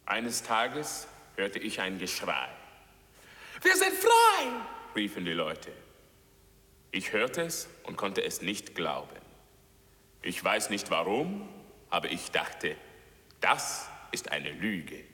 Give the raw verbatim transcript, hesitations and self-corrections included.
Eines Tages hörte ich ein Geschrei. Wir sind frei! Riefen die Leute. Ich hörte es und konnte es nicht glauben. Ich weiß nicht warum, aber ich dachte, das ist eine Lüge.